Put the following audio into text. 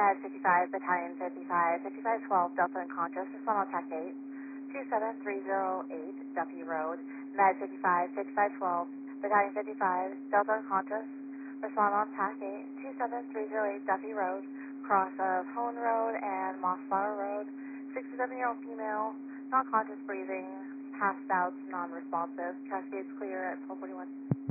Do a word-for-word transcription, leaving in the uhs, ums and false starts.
Med fifty-five, Battalion fifty-five, fifty-five twelve, Delta Unconscious, respond on TAC eight, two seven three zero eight, Duffy Road, Med fifty-five, fifty-five twelve, Battalion fifty-five, Delta Unconscious, respond on TAC eight, two seven three zero eight, Duffy Road, cross of Hone Road and Mossflower Road, sixty-seven-year-old female, non-conscious breathing, passed out, non-responsive, Cascade's clear at twelve forty-one.